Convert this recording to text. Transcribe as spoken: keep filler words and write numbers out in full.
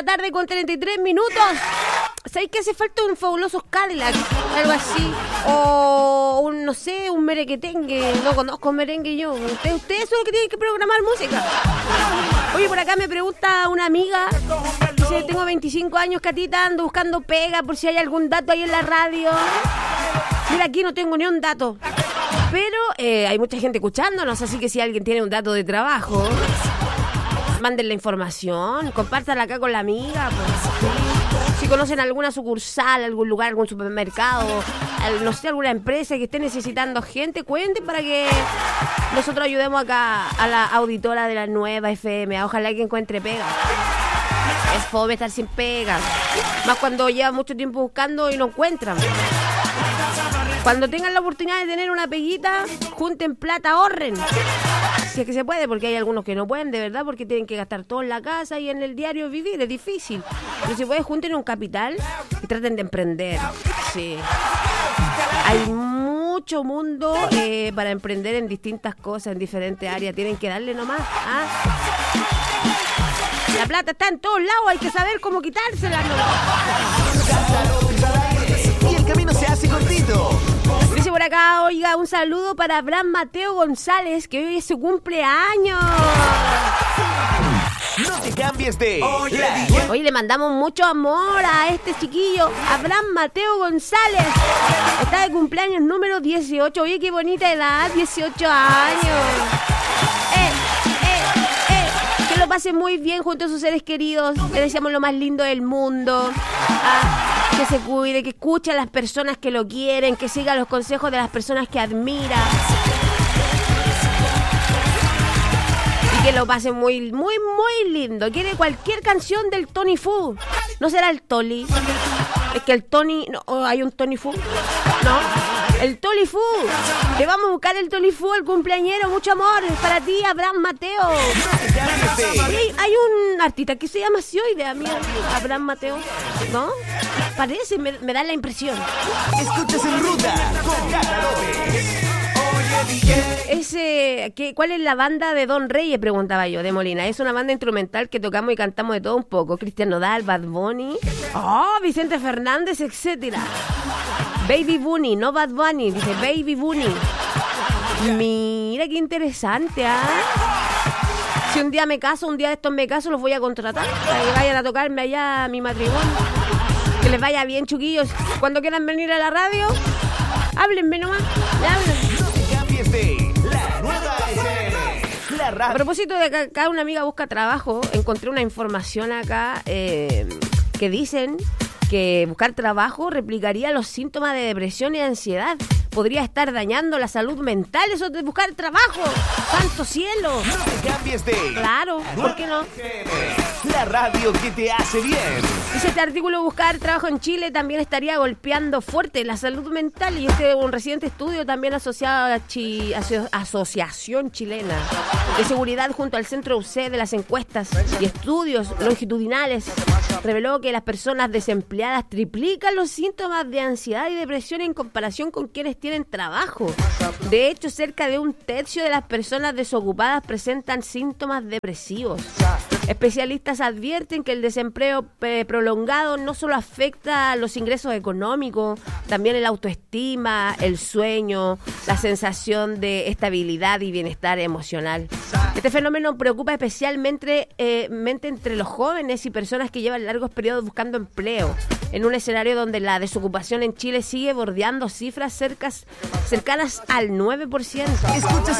la tarde con treinta y tres minutos. ¿Sabéis que hace falta un fabuloso Cadillac? Algo así. O un, no sé, un merequetengue. No conozco merengue yo. Ustedes usted son los que tienen que programar música. Oye, por acá me pregunta una amiga. Dice, tengo veinticinco años, Catita, ando buscando pega por si hay algún dato ahí en la radio. Mira, aquí no tengo ni un dato. Pero eh, hay mucha gente escuchándonos, así que si alguien tiene un dato de trabajo, manden la información, compártala acá con la amiga. Pues, si conocen alguna sucursal, algún lugar, algún supermercado, no sé, alguna empresa que esté necesitando gente, cuenten para que nosotros ayudemos acá a la auditora de la nueva F M. Ojalá que encuentre pega. Es fome estar sin pega. Más cuando lleva mucho tiempo buscando y no encuentran. Cuando tengan la oportunidad de tener una peguita, junten plata, ahorren. Si es que se puede, porque hay algunos que no pueden, de verdad, porque tienen que gastar todo en la casa y en el diario vivir, es difícil. Pero si pueden, junten un capital y traten de emprender. Sí. Hay mucho mundo eh, para emprender en distintas cosas, en diferentes áreas. Tienen que darle nomás. ¿Ah? La plata está en todos lados, hay que saber cómo quitársela. Y el camino se hace cortito. Dice por acá, oiga, un saludo para Abraham Mateo González, que hoy es su cumpleaños. No te cambies de... Oye, Hoy le mandamos mucho amor a este chiquillo, Abraham Mateo González. Está de cumpleaños número dieciocho. Oye, qué bonita edad, dieciocho años. Eh, eh, eh. Que lo pase muy bien junto a sus seres queridos. Le deseamos lo más lindo del mundo. Ah, que se cuide, que escuche a las personas que lo quieren, que siga los consejos de las personas que admira. Y que lo pase muy, muy, muy lindo. Quiere cualquier canción del Tony Fu. ¿No será el Toli? Es que el Tony... No, ¿hay un Tony Fu? No. El Toli Fu. Te vamos a buscar el Toli Fu, el cumpleañero. Mucho amor para ti, Abraham Mateo. Y hay, hay un artista que se llama así hoy de amigo, Abraham Mateo. ¿No? Parece, me, me da la impresión. Escuchas en ruta con Cata López. Ese, ¿qué, ¿Cuál es la banda de Don Reyes? Preguntaba yo, de Molina. Es una banda instrumental que tocamos y cantamos de todo un poco. Cristian Nodal, Bad Bunny, oh, Vicente Fernández, etcétera. Baby Bunny, no Bad Bunny, dice Baby Bunny. Mira qué interesante, ¿ah? ¿eh? Si un día me caso, un día de estos me caso, los voy a contratar para que vayan a tocarme allá a mi matrimonio. Que les vaya bien, chiquillos. Cuando quieran venir a la radio, háblenme nomás. Háblenme. De la nueva F M, la radio. A propósito de que acá una amiga busca trabajo, encontré una información acá eh, que dicen que buscar trabajo replicaría los síntomas de depresión y ansiedad. Podría estar dañando la salud mental, eso de buscar trabajo. ¡Santo cielo! No te cambies de... Claro, ¿por qué no? La radio que te hace bien. Dice este artículo, buscar trabajo en Chile también estaría golpeando fuerte la salud mental. Y este es un reciente estudio también asociado a la Chi- Aso- Asociación Chilena de Seguridad junto al Centro U C de las encuestas y estudios longitudinales. Reveló que las personas desempleadas triplican los síntomas de ansiedad y depresión en comparación con quienes tienen trabajo. De hecho, cerca de un tercio de las personas desocupadas presentan síntomas depresivos. Especialistas advierten que el desempleo eh, prolongado no solo afecta los ingresos económicos, también el autoestima, el sueño, la sensación de estabilidad y bienestar emocional. Este fenómeno preocupa especialmente eh, mente entre los jóvenes y personas que llevan largos periodos buscando empleo, en un escenario donde la desocupación en Chile sigue bordeando cifras cercas, cercanas al nueve por ciento. Escuchas